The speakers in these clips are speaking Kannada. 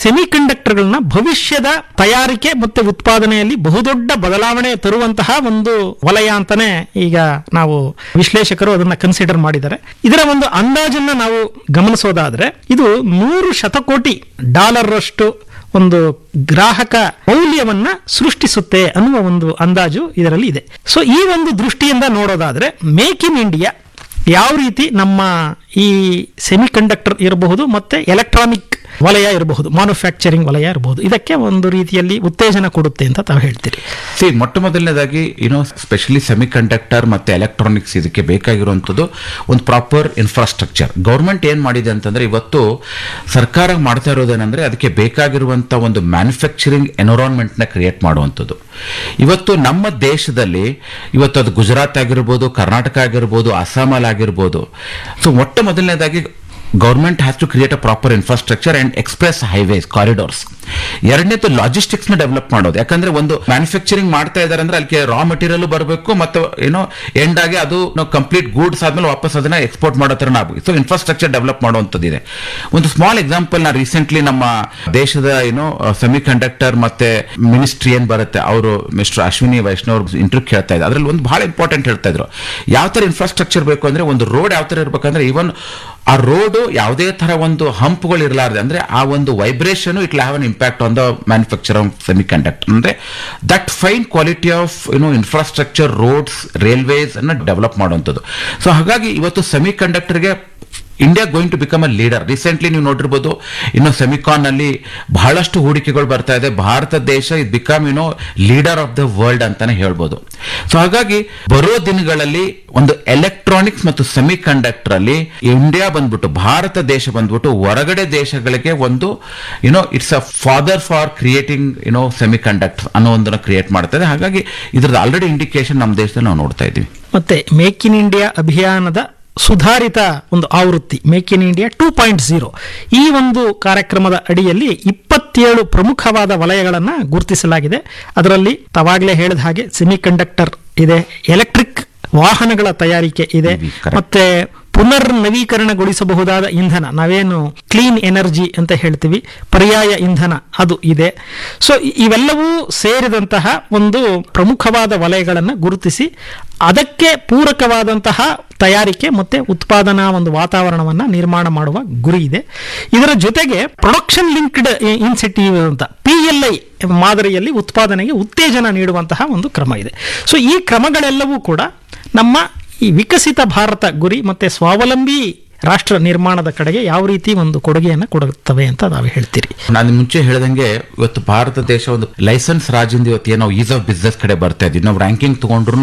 ಸೆಮಿ ಕಂಡಕ್ಟರ್ಗಳನ್ನ ಭವಿಷ್ಯದ ತಯಾರಿಕೆ ಮತ್ತೆ ಉತ್ಪಾದನೆಯಲ್ಲಿ ಬಹುದೊಡ್ಡ ಬದಲಾವಣೆ ತರುವಂತಹ ಒಂದು ವಲಯ ಅಂತಾನೆ ಈಗ ನಾವು ವಿಶ್ಲೇಷಕರು ಅದನ್ನ ಕನ್ಸಿಡರ್ ಮಾಡಿದ್ದಾರೆ. ಇದರ ಒಂದು ಅಂದಾಜನ್ನ ನಾವು ಗಮನಿಸೋದಾದ್ರೆ ಇದು 100 ಶತಕೋಟಿ ಡಾಲರ್ ಅಷ್ಟು ಒಂದು ಗ್ರಾಹಕ ಮೌಲ್ಯವನ್ನ ಸೃಷ್ಟಿಸುತ್ತೆ ಅನ್ನುವ ಒಂದು ಅಂದಾಜು ಇದರಲ್ಲಿ ಇದೆ. ಸೊ ಈ ಒಂದು ದೃಷ್ಟಿಯಿಂದ ನೋಡೋದಾದ್ರೆ ಮೇಕ್ ಇನ್ ಇಂಡಿಯಾ ಯಾವ ರೀತಿ ನಮ್ಮ ಈ ಸೆಮಿ ಕಂಡಕ್ಟರ್ ಇರಬಹುದು ಮತ್ತೆ ಎಲೆಕ್ಟ್ರಾನಿಕ್ ವಲಯ ಇರಬಹುದು, ಮ್ಯಾನುಫ್ಯಾಕ್ಚರಿಂಗ್ ವಲಯ ಇರಬಹುದು, ಇದಕ್ಕೆ ಒಂದು ರೀತಿಯಲ್ಲಿ ಉತ್ತೇಜನ ಕೊಡುತ್ತೆ ಅಂತ ತಾವು ಹೇಳ್ತೀರಿ. ಮೊಟ್ಟ ಮೊದಲನೇದಾಗಿ ಸ್ಪೆಷಲಿ ಸೆಮಿ ಕಂಡಕ್ಟರ್ ಮತ್ತೆ ಎಲೆಕ್ಟ್ರಾನಿಕ್ಸ್ ಇದಕ್ಕೆ ಬೇಕಾಗಿರುವಂಥದ್ದು ಒಂದು ಪ್ರಾಪರ್ ಇನ್ಫ್ರಾಸ್ಟ್ರಕ್ಚರ್. ಗೌರ್ಮೆಂಟ್ ಏನ್ ಮಾಡಿದೆ ಅಂತಂದ್ರೆ ಇವತ್ತು ಸರ್ಕಾರ ಮಾಡ್ತಾ ಇರೋದೇನಂದ್ರೆ ಅದಕ್ಕೆ ಬೇಕಾಗಿರುವಂತ ಒಂದು ಮ್ಯಾನುಫ್ಯಾಕ್ಚರಿಂಗ್ ಎನ್ವಿರಾನ್ಮೆಂಟ್ ನ ಕ್ರಿಯೇಟ್ ಮಾಡುವಂಥದ್ದು. ಇವತ್ತು ನಮ್ಮ ದೇಶದಲ್ಲಿ ಇವತ್ತು ಅದು ಗುಜರಾತ್ ಆಗಿರ್ಬೋದು, ಕರ್ನಾಟಕ ಆಗಿರ್ಬೋದು, ಅಸ್ಸಾಮಲ್ಲಿ ಆಗಿರ್ಬೋದು. ಸೊ ಮೊಟ್ಟ ಮೊದಲನೇದಾಗಿ government has to create a proper infrastructure and express highways corridors. ಎರಡನೇದು ಲಾಜಿಸ್ಟಿಕ್ಸ್ ನ ಡೆವಲಪ್ ಮಾಡೋದು. ಯಾಕಂದ್ರೆ ಒಂದು ಮ್ಯಾನುಫ್ಯಾಕ್ಚರಿಂಗ್ ಮಾಡ್ತಾ ಇದಾರೆ ಅಂದ್ರೆ ಅಲ್ಲಿ ರಾ ಮೆಟೀರಿಯಲ್ ಬರಬೇಕು ಮತ್ತು ಎಂಡ್ ಆಗಿ ಅದು ಕಂಪ್ಲೀಟ್ ಗೂಡ್ಸ್ ಆದ್ಮೇಲೆ ವಾಪಸ್ ಅದನ್ನ ಎಕ್ಸ್ಪೋರ್ಟ್ ಮಾಡೋ ತರ ಆಗಬೇಕು. So infrastructure develop ಮಾಡುವಂತದ್ದಿದೆ. ಒಂದು ಸ್ಮಾಲ್ ಎಕ್ಸಾಂಪಲ್ ನಾ ರೀಸೆಂಟ್ಲಿ ನಮ್ಮ ದೇಶದ ಸೆಮಿ ಕಂಡಕ್ಟರ್ ಮತ್ತೆ ಮಿನಿಸ್ಟ್ರಿ ಏನ್ ಬರುತ್ತೆ ಅವರು ಮಿಸ್ಟರ್ ಅಶ್ವಿನಿ ವೈಷ್ಣವ್ ಇಂಟರ್ವ್ಯೂ ಕೇಳ್ತಾ ಇದ್ದಾರೆ. ಅದ್ರಲ್ಲಿ ಒಂದು ಬಹಳ ಇಂಪಾರ್ಟೆಂಟ್ ಹೇಳ್ತಾ ಇದ್ರು, ಯಾವ ತರ ಇನ್ಫ್ರಾಸ್ಟ್ರಕ್ಚರ್ ಬೇಕು ಅಂದ್ರೆ ಒಂದು ರೋಡ್ ಯಾವ ತರ ಇರ್ಬೇಕಂದ್ರೆ ಇವನ್ ಆ ರೋಡ್ ಯಾವುದೇ ತರ ಒಂದು ಹಂಪ್ಗಳು ಇರಲಾರ್ದೆ ಅಂದ್ರೆ ಆ ಒಂದು vibration it will have an impact on the manufacture of semi conductor. ಅಂದ್ರೆ that fine quality of infrastructure, roads, railways ಅನ್ನ ಡೆವಲಪ್ ಮಾಡುವಂಥದ್ದು. ಸೊ ಹಾಗಾಗಿ ಇವತ್ತು semi ಕಂಡಕ್ಟರ್ಗೆ India going to become a leader. Recently ನೀವು ನೋಡಿರ್ಬೋದು ಸೆಮಿಕಾನ್ ನಲ್ಲಿ ಬಹಳಷ್ಟು ಹೂಡಿಕೆಗಳು ಬರ್ತಾ ಇದೆ. ಭಾರತ ದೇಶ ಇದು become leader of the world ಅಂತಾನೆ ಹೇಳ್ಬೋದು. ಸೊ ಹಾಗಾಗಿ ಬರೋ ದಿನಗಳಲ್ಲಿ ಒಂದು ಎಲೆಕ್ಟ್ರಾನಿಕ್ಸ್ ಮತ್ತು ಸೆಮಿ ಕಂಡಕ್ಟರ್ ಅಲ್ಲಿ ಇಂಡಿಯಾ ಬಂದ್ಬಿಟ್ಟು, ಭಾರತ ದೇಶ ಬಂದ್ಬಿಟ್ಟು ಹೊರಗಡೆ ದೇಶಗಳಿಗೆ ಒಂದು it's a father for creating semi conductor ಅನ್ನೋ ಒಂದನ್ನು ಕ್ರಿಯೇಟ್ ಮಾಡ್ತಾ ಇದೆ. ಹಾಗಾಗಿ ಇದ್ರದ್ದು ಆಲ್ರೆಡಿ ಇಂಡಿಕೇಶನ್ ನಮ್ಮ ದೇಶದಲ್ಲಿ ನಾವು ನೋಡ್ತಾ ಇದ್ದೀವಿ. ಮತ್ತೆ ಮೇಕ್ ಇನ್ ಇಂಡಿಯಾ ಅಭಿಯಾನದ ಸುಧಾರಿತ ಒಂದು ಆವೃತ್ತಿ ಮೇಕ್ ಇನ್ ಇಂಡಿಯಾ 2.0 ಈ ಒಂದು ಕಾರ್ಯಕ್ರಮದ ಅಡಿಯಲ್ಲಿ 27 ಪ್ರಮುಖವಾದ ವಲಯಗಳನ್ನು ಗುರುತಿಸಲಾಗಿದೆ. ಅದರಲ್ಲಿ ತಾವಾಗಲೇ ಹೇಳಿದ ಹಾಗೆ ಸೆಮಿ ಕಂಡಕ್ಟರ್ ಇದೆ, ಎಲೆಕ್ಟ್ರಿಕ್ ವಾಹನಗಳ ತಯಾರಿಕೆ ಇದೆ, ಮತ್ತೆ ಪುನರ್ ನವೀಕರಣಗೊಳಿಸಬಹುದಾದ ಇಂಧನ, ನಾವೇನು ಕ್ಲೀನ್ ಎನರ್ಜಿ ಅಂತ ಹೇಳ್ತೀವಿ, ಪರ್ಯಾಯ ಇಂಧನ ಅದು ಇದೆ. ಸೊ ಇವೆಲ್ಲವೂ ಸೇರಿದಂತಹ ಒಂದು ಪ್ರಮುಖವಾದ ವಲಯಗಳನ್ನು ಗುರುತಿಸಿ ಅದಕ್ಕೆ ಪೂರಕವಾದಂತಹ ತಯಾರಿಕೆ ಮತ್ತೆ ಉತ್ಪಾದನಾ ಒಂದು ವಾತಾವರಣವನ್ನು ನಿರ್ಮಾಣ ಮಾಡುವ ಗುರಿ ಇದೆ. ಇದರ ಜೊತೆಗೆ ಪ್ರೊಡಕ್ಷನ್ ಲಿಂಕ್ಡ್ ಇನ್ಸೆಂಟಿವ್ ಅಂತ PLI ಮಾದರಿಯಲ್ಲಿ ಉತ್ಪಾದನೆಗೆ ಉತ್ತೇಜನ ನೀಡುವಂತಹ ಒಂದು ಕ್ರಮ ಇದೆ. ಸೊ ಈ ಕ್ರಮಗಳೆಲ್ಲವೂ ಕೂಡ ನಮ್ಮ ಈ ವಿಕಸಿತ ಭಾರತ ಗುರಿ ಮತ್ತೆ ಸ್ವಾವಲಂಬಿ ರಾಷ್ಟ್ರ ನಿರ್ಮಾಣದ ಕಡೆಗೆ ಯಾವ ರೀತಿ ಒಂದು ಕೊಡುಗೆಯನ್ನು ಕೊಡುತ್ತವೆ ಅಂತ ನಾವು ಹೇಳ್ತೀರಿ. ನಾನು ಮುಂಚೆ ಹೇಳಿದಂಗೆ ಇವತ್ತು ಭಾರತ ದೇಶ ಒಂದು ಲೈಸೆನ್ಸ್ ರಾಜ್ಯದಿಂದ ಇವತ್ತು ಏನೋ ಈಸ್ ಆಫ್ ಬಿಸ್ನೆಸ್ ಕಡೆ ಬರ್ತಾ ಇದ್ದೀವಿ. ನಾವು ರ್ಯಾಂಕಿಂಗ್ ತಗೊಂಡ್ರು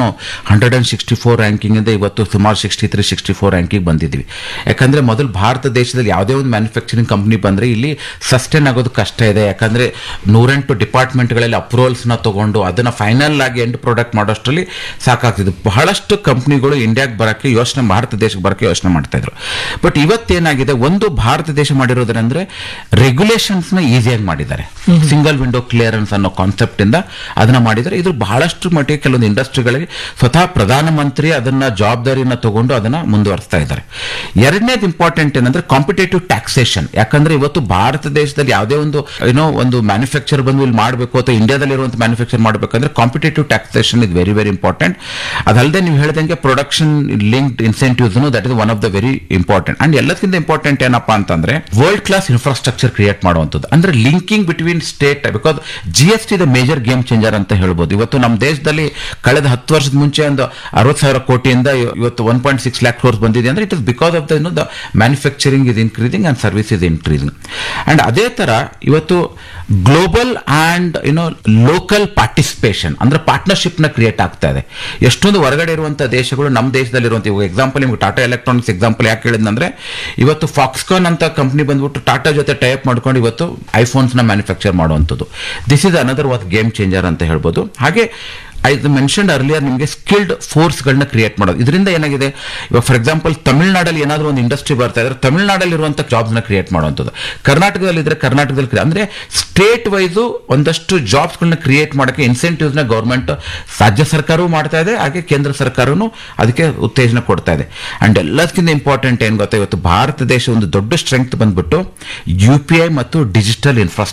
164 ರ್ಯಾಂಕಿಂಗ್ ಇಂದ ಇವತ್ತು ಸುಮಾರು 63-64 ರ್ಯಾಂಕಿಂಗ್ ಬಂದಿದ್ದೀವಿ. ಯಾಕಂದ್ರೆ ಮೊದಲು ಭಾರತ ದೇಶದಲ್ಲಿ ಯಾವುದೇ ಒಂದು ಮ್ಯಾನುಫ್ಯಾಕ್ಚರಿಂಗ್ ಕಂಪ್ನಿ ಬಂದ್ರೆ ಇಲ್ಲಿ ಸಸ್ಟೈನ್ ಆಗೋದು ಕಷ್ಟ ಇದೆ. ಯಾಕಂದ್ರೆ 108 ಡಿಪಾರ್ಟ್ಮೆಂಟ್ಗಳಲ್ಲಿ ಅಪ್ರೂವಲ್ಸ್ ನ ತಗೊಂಡು ಅದನ್ನ ಫೈನಲ್ ಆಗಿ ಎಂಡ್ ಪ್ರಾಡಕ್ಟ್ ಮಾಡೋಷ್ಟರಲ್ಲಿ ಸಾಕಾಗ್ತಿದೆ. ಬಹಳಷ್ಟು ಕಂಪ್ನಿಗಳು ಇಂಡಿಯಾಗೆ ಬರಕ್ಕೆ ಭಾರತ ದೇಶಕ್ಕೆ ಬರಕ್ಕೆ ಯೋಚನೆ ಮಾಡ್ತಾ ಇದ್ರು. ಬಟ್ ಇವತ್ತೇನಾಗಿದೆ, ಒಂದು ಭಾರತ ದೇಶ ಮಾಡಿರೋದಂದ್ರೆ ರೆಗ್ಯುಲೇಷನ್ಸ್ ನ ಈಸಿಯಾಗಿ ಮಾಡಿದ್ದಾರೆ. ಸಿಂಗಲ್ ವಿಂಡೋ ಕ್ಲಿಯರೆನ್ಸ್ ಅನ್ನೋ ಕಾನ್ಸೆಪ್ಟ್ ಇಂದ ಅದನ್ನ ಮಾಡಿದ್ದಾರೆ. ಇದು ಬಹಳಷ್ಟು ಮಟ್ಟಿಗೆ ಕೆಲವೊಂದು ಇಂಡಸ್ಟ್ರಿಗಳಿಗೆ ಸ್ವತಃ ಪ್ರಧಾನಮಂತ್ರಿ ಅದನ್ನ ಜವಾಬ್ದಾರಿಯನ್ನ ತಗೊಂಡು ಅದನ್ನ ಮುಂದುವರಿಸ್ತಾ ಇದ್ದಾರೆ. ಎರಡನೇದು ಇಂಪಾರ್ಟೆಂಟ್ ಏನಂದ್ರೆ ಕಾಂಪಿಟೇಟಿವ್ ಟ್ಯಾಕ್ಸೇಷನ್. ಯಾಕಂದ್ರೆ ಇವತ್ತು ಭಾರತ ದೇಶದಲ್ಲಿ ಯಾವುದೇ ಒಂದು ಮ್ಯಾನುಫ್ಯಾಕ್ಚರ್ ಬಂದು ಇಲ್ಲಿ ಮಾಡಬೇಕು ಅಥವಾ ಇಂಡಿಯಾದಲ್ಲಿ ಇರುವಂತ ಮ್ಯಾನುಫ್ಯಾಕ್ಚರ್ ಮಾಡಬೇಕಂದ್ರೆ competitive taxation is very very important. ಅದಲ್ಲದೆ ನೀವು ಹೇಳಿದಂಗೆ production linked incentives that is one of the very important. And ಎಲ್ಲದಕ್ಕಿಂತ ಇಂಪಾರ್ಟೆಂಟ್ ಏನಪ್ಪಾ ಅಂತಂದ್ರೆ ವರ್ಲ್ಡ್ ಕ್ಲಾಸ್ ಇನ್ಫ್ರಾಸ್ಟ್ರಕ್ಚರ್ ಕ್ರಿಯೇಟ್ ಮಾಡುವಂಥದ್ದು. ಅಂದ್ರೆ linking between state, because GST the major game changer ಅಂತ ಹೇಳ್ಬೋದು. ಇವತ್ತು ನಮ್ಮ ದೇಶದಲ್ಲಿ ಕಳೆದ 10 ವರ್ಷದ ಮುಂಚೆ ಒಂದು 60,000 ಕೋಟಿಯಿಂದ ಇವತ್ತು 1.6 lakh crores ಬಂದಿದೆ ಅಂದ್ರೆ it is because of the manufacturing is increasing and service is increasing. And ಅದೇ ತರ ಇವತ್ತು ಗ್ಲೋಬಲ್ ಅಂಡ್ ಲೋಕಲ್ ಪಾರ್ಟಿಸಿಪೇಷನ್ ಅಂದ್ರೆ ಪಾರ್ಟ್ನರ್ಶಿಪ್ ನ ಕ್ರಿಯೇಟ್ ಆಗ್ತಾ ಇದೆ. ಎಷ್ಟೊಂದು ಹೊರಗಡೆ ಇರುವಂತಹ ದೇಶಗಳು ನಮ್ಮ ದೇಶದಲ್ಲಿ ಇರುವಂತ, ಎಕ್ಸಾಂಪಲ್ ನಿಮ್ಗೆ ಟಾಟಾ ಎಲೆಕ್ಟ್ರಾನಿಕ್ಸ್ ಎಕ್ಸಾಂಪಲ್ ಯಾಕೆ ಹೇಳಿದ್ರೆ ಇವತ್ತು ಫಾಕ್ಸ್ಕಾನ್ ಅಂತ ಕಂಪ್ನಿ ಬಂದ್ಬಿಟ್ಟು ಟಾಟಾ ಜೊತೆ ಟೈಪ್ ಮಾಡ್ಕೊಂಡು ಇವತ್ತು ಐಫೋನ್ಸ್ ನ ಮ್ಯಾನುಫ್ಯಾಕ್ಚರ್ ಮಾಡುವಂಥದ್ದು. This is another what game changer ಅಂತ ಹೇಳ್ಬೋದು. ಹಾಗೆ ಐ ಮೆನ್ಷನ್ಡ್ ಅರ್ಲಿಯರ್ ನಿಮಗೆ ಸ್ಕಿಲ್ಡ್ ಫೋರ್ಸ್ ಗಳನ್ನ ಕ್ರಿಯೇಟ್ ಮಾಡೋದು. ಇದರಿಂದ ಏನಾಗಿದೆ, ಇವಾಗ ಫಾರ್ ಎಕ್ಸಾಂಪಲ್ ತಮಿಳುನಾಡಲ್ಲಿ ಏನಾದರೂ ಒಂದು ಇಂಡಸ್ಟ್ರಿ ಬರ್ತಾ ಇದ್ರೆ ತಮಿಳುನಾಡಲ್ಲಿ ಇರುವಂತಹ ಜಾಬ್ಸ್ ನ ಕ್ರಿಯೇಟ್ ಮಾಡುವಂಥದ್ದು. ಕರ್ನಾಟಕದಲ್ಲಿ ಇದ್ರೆ ಕರ್ನಾಟಕದಲ್ಲಿ ಅಂದ್ರೆ ಸ್ಟೇಟ್ ವೈಸು ಒಂದಷ್ಟು ಜಾಬ್ಸ್ ಗಳನ್ನ ಕ್ರಿಯೇಟ್ ಮಾಡೋಕೆ ಇನ್ಸೆಂಟಿವ್ಸ್ ನ ಗೌರ್ಮೆಂಟ್ ರಾಜ್ಯ ಸರ್ಕಾರವೂ ಮಾಡ್ತಾ ಇದೆ, ಹಾಗೆ ಕೇಂದ್ರ ಸರ್ಕಾರನು ಅದಕ್ಕೆ ಉತ್ತೇಜನ ಕೊಡ್ತಾ ಇದೆ. ಅಂಡ್ ಎಲ್ಲದಕ್ಕಿಂತ ಇಂಪಾರ್ಟೆಂಟ್ ಏನ್ ಗೊತ್ತಾ, ಇವತ್ತು ಭಾರತ ದೇಶ ಒಂದು ದೊಡ್ಡ ಸ್ಟ್ರೆಂತ್ ಬಂದ್ಬಿಟ್ಟು UPI ಮತ್ತು ಡಿಜಿಟಲ್ ಇನ್ಫ್ರಾಸ್ಟ್ರಕ್ಚರ್